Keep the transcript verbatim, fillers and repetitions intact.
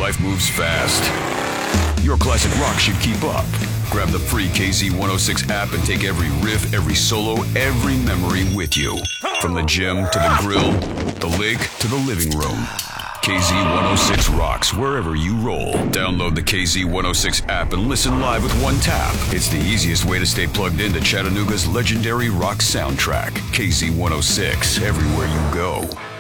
life moves fast. Your classic rock should keep up. Grab the free K Z one oh six app and take every riff, every solo, every memory with you. From the gym to the grill, the lake to the living room. K Z one oh six rocks wherever you roll. Download the K Z one oh six app and listen live with one tap. It's the easiest way to stay plugged into Chattanooga's legendary rock soundtrack. K Z one oh six, everywhere you go.